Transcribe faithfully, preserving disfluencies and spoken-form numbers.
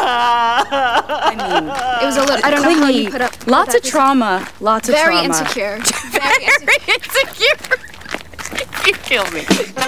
I mean, it was a little. I don't clingy, know how you put up. Lots of trauma. Lots of very trauma. Insecure. Very insecure. You kill me.